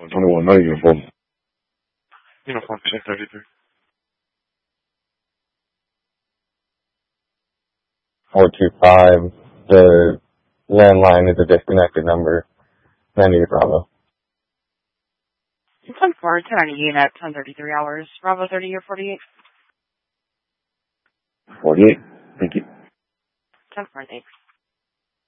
21, not uniform. Uniform 1033. 425. The landline is a disconnected number. 98 Bravo. 10-4, 1090 unit, 1033 hours. Bravo 30 or 48? 48. Thank you. 10-4, thanks.